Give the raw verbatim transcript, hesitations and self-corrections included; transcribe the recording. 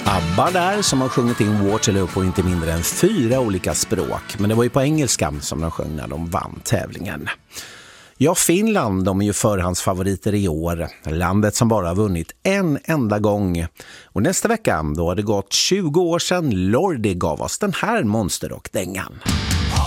ABBA där som har sjungit in Waterloo på inte mindre än fyra olika språk. Men det var ju på engelska som de sjöng när de vann tävlingen. Ja, Finland, de är ju förhandsfavoriter i år. Landet som bara har vunnit en enda gång. Och nästa vecka, då har det gått tjugo år sedan Lordi gav oss den här monsterrockdängan.